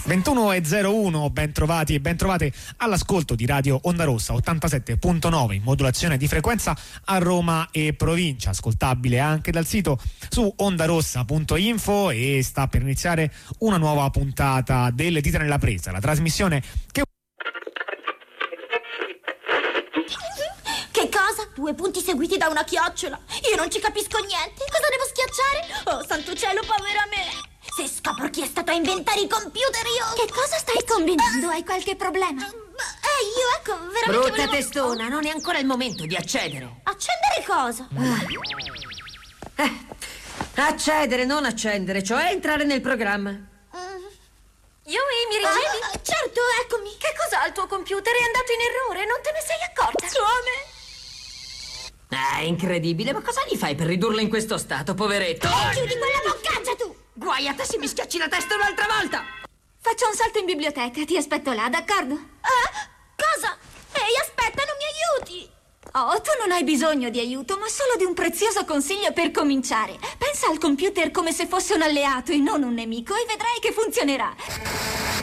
21:01, ben trovati e ben trovate all'ascolto di Radio Onda Rossa 87.9 in modulazione di frequenza a Roma e provincia, ascoltabile anche dal sito su ondarossa.info, e sta per iniziare una nuova puntata delle Dita nella Presa, la trasmissione che... Che cosa? 2 punti seguiti da una chiocciola? Io non ci capisco niente. Cosa devo schiacciare? Oh, santo cielo, povera me! Se scopro chi è stato a inventare i computer, io... Che cosa stai combinando? Hai qualche problema? Io, ecco, veramente brutta testona, non è ancora il momento di accedere. Accendere cosa? Accedere, non accendere, cioè entrare nel programma. Yui, mi ricevi? Certo, eccomi. Che cos'ha il tuo computer? È andato in errore, non te ne sei accorta? Come? È incredibile, ma cosa gli fai per ridurlo in questo stato, poveretto? Chiudi quella boccaccia, tu! Guai a te se mi schiacci la testa un'altra volta! Faccio un salto in biblioteca, ti aspetto là, d'accordo? Cosa? Ehi, aspetta, non mi aiuti! Oh, tu non hai bisogno di aiuto, ma solo di un prezioso consiglio per cominciare. Pensa al computer come se fosse un alleato e non un nemico e vedrai che funzionerà.